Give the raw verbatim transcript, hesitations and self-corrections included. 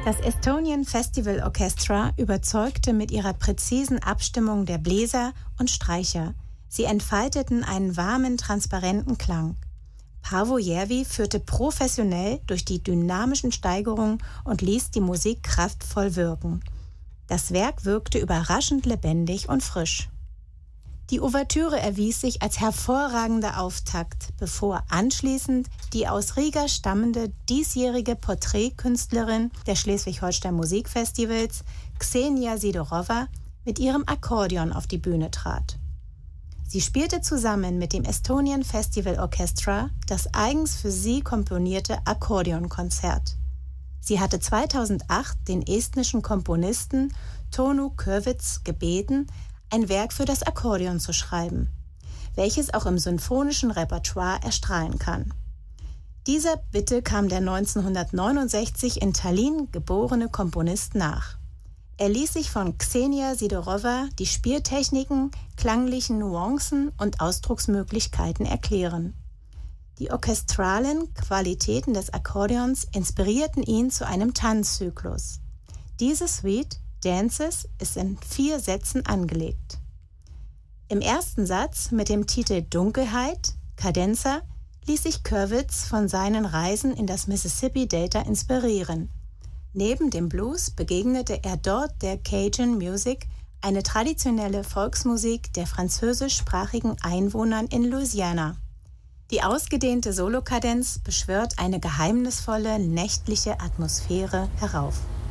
Das Estonian Festival Orchestra überzeugte mit ihrer präzisen Abstimmung der Bläser und Streicher. Sie entfalteten einen warmen, transparenten Klang. Paavo Järvi führte professionell durch die dynamischen Steigerungen und ließ die Musik kraftvoll wirken. Das Werk wirkte überraschend lebendig und frisch. Die Ouvertüre erwies sich als hervorragender Auftakt, bevor anschließend die aus Riga stammende diesjährige Porträtkünstlerin der Schleswig-Holstein Musikfestivals, Ksenia Sidorova, mit ihrem Akkordeon auf die Bühne trat. Sie spielte zusammen mit dem Estonian Festival Orchestra das eigens für sie komponierte Akkordeonkonzert. Sie hatte zweitausendacht den estnischen Komponisten Tõnu Kõrvits gebeten, ein Werk für das Akkordeon zu schreiben, welches auch im symphonischen Repertoire erstrahlen kann. Dieser Bitte kam der neunzehnhundertneunundsechzig in Tallinn geborene Komponist nach. Er ließ sich von Ksenia Sidorova die Spieltechniken, klanglichen Nuancen und Ausdrucksmöglichkeiten erklären. Die orchestralen Qualitäten des Akkordeons inspirierten ihn zu einem Tanzzyklus. Diese Suite Dances ist in vier Sätzen angelegt. Im ersten Satz mit dem Titel Dunkelheit, Cadenza, ließ sich Kõrvits von seinen Reisen in das Mississippi-Delta inspirieren. Neben dem Blues begegnete er dort der Cajun Music, eine traditionelle Volksmusik der französischsprachigen Einwohnern in Louisiana. Die ausgedehnte Solokadenz beschwört eine geheimnisvolle, nächtliche Atmosphäre herauf.